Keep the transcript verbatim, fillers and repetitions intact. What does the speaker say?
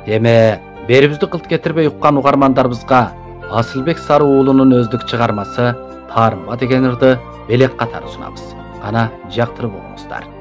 Эме, берибизди кылт кетирбей уккан угармандарыбызга Асылбек Сары уулунун өздүк чыгармасы Таарынба деген ырды белек катары сунабыз. Кана жактырып угуңуздар.